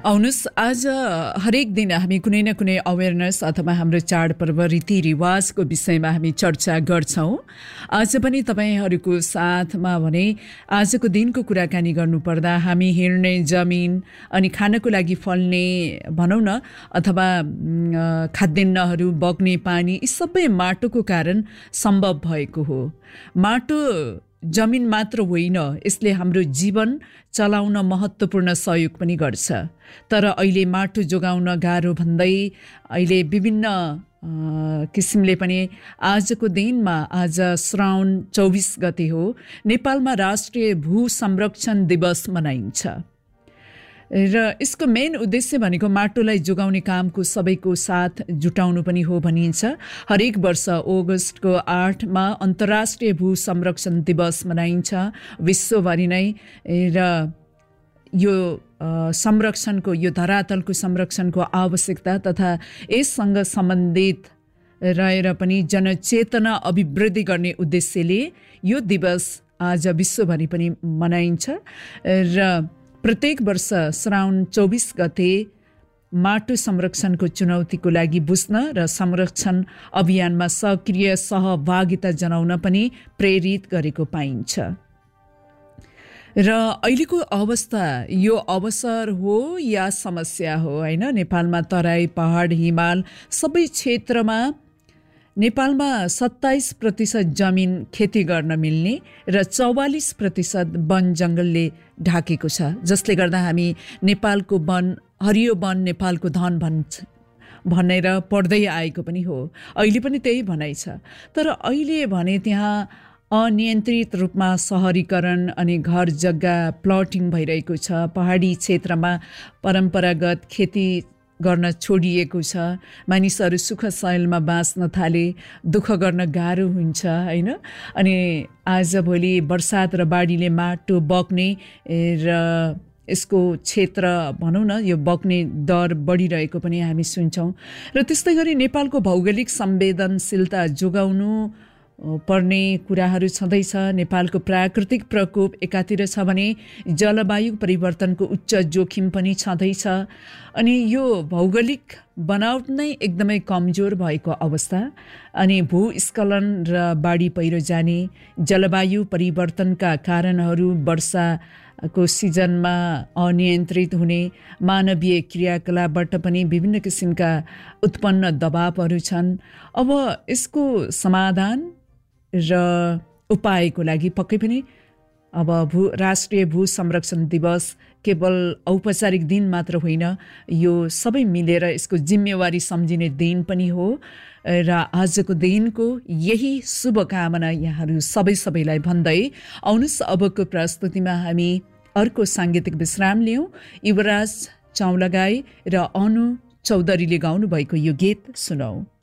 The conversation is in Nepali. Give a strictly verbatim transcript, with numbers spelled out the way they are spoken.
आउनुहोस् आज हरेक दिन हामी कुनै न कुनै अवेरनेस अथवा हाम्रो चाडपर्व रीतिरिवाजको विषयमा हामी चर्चा गर्छौँ। आज पनि तपाईँहरूको साथमा भने आजको दिनको कुराकानी गर्नुपर्दा हामी हिँड्ने जमिन अनि खानको लागि फल्ने भनौँ न अथवा खाद्यान्नहरू बग्ने पानी यी सबै माटोको कारण सम्भव भएको हो। माटो जमिन मात्र होइन, यसले हाम्रो जीवन चलाउन महत्त्वपूर्ण सहयोग पनि गर्छ। तर अहिले माटो जोगाउन गाह्रो भन्दै अहिले विभिन्न किसिमले पनि आजको दिनमा आज श्रावण चौबिस गते हो, नेपालमा राष्ट्रिय भू संरक्षण दिवस मनाइन्छ र यसको मेन उद्देश्य भनेको माटोलाई जोगाउने कामको सबैको साथ जुटाउनु पनि हो भनिन्छ। हरेक वर्ष अगस्तको आठमा अन्तर्राष्ट्रिय भू संरक्षण दिवस मनाइन्छ विश्वभरि नै र यो संरक्षणको यो धरातलको संरक्षणको आवश्यकता तथा यससँग सम्बन्धित रहेर पनि जनचेतना अभिवृद्धि गर्ने उद्देश्यले यो दिवस आज विश्वभरि पनि मनाइन्छ र प्रत्येक वर्ष श्रावण चौबिस गते माटो संरक्षणको चुनौतीको लागि बुझ्न र संरक्षण अभियानमा सक्रिय सहभागिता जनाउन पनि प्रेरित गरेको पाइन्छ। र अहिलेको अवस्था यो अवसर हो या समस्या हो हैन? नेपालमा तराई, पहाड, हिमाल सबै क्षेत्रमा नेपालमा सत्ताइस प्रतिशत जमिन खेती गर्न मिल्ने र चौवालिस प्रतिशत वन जङ्गलले ढाकेको छ, जसले गर्दा हामी नेपालको वन हरियो वन नेपालको धन भन्छ भनेर पढ्दै आएको पनि हो। अहिले पनि त्यही भनाइ छ। तर अहिले भने त्यहाँ अनियन्त्रित रूपमा सहरीकरण अनि घर जग्गा प्लटिङ भइरहेको छ। पहाडी क्षेत्रमा परम्परागत खेती गर्न छोडिएको छ। मानिसहरू सुख शैलमा बाँच्न थाले, दुःख गर्न गाह्रो हुन्छ हैन? अनि आजभोलि वर्षात र बाढीले माटो बग्ने र यसको क्षेत्र भनौँ न यो बग्ने दर बढिरहेको पनि हामी सुन्छौँ। र त्यस्तै गरी नेपालको भौगोलिक संवेदनशीलता जोगाउनु पर्ने कुराहरू छँदैछ। नेपालको प्राकृतिक प्रकोप एकातिर छ भने जलवायु परिवर्तनको उच्च जोखिम पनि छँदैछ। अनि यो भौगोलिक बनावट नै एकदमै कमजोर भएको अवस्था अनि भूस्खलन र बाढी पहिरो जाने, जलवायु परिवर्तनका कारणहरू, वर्षाको सिजनमा अनियन्त्रित हुने, मानवीय क्रियाकलापबाट पनि विभिन्न किसिमका उत्पन्न दबावहरू छन्। अब यसको समाधान र उपायको लागि पक्कै पनि अब भू राष्ट्रिय भू संरक्षण दिवस केवल औपचारिक दिन मात्र होइन, यो सबै मिलेर यसको जिम्मेवारी सम्झिने दिन पनि हो। र आजको दिनको यही शुभकामना यहाँहरू सबै सबैलाई भन्दै आउनुहोस् अबको प्रस्तुतिमा हामी अर्को साङ्गीतिक विश्राम लियौँ। युवराज चौलागाई र अनु चौधरीले गाउनु भएको यो गीत सुनौँ।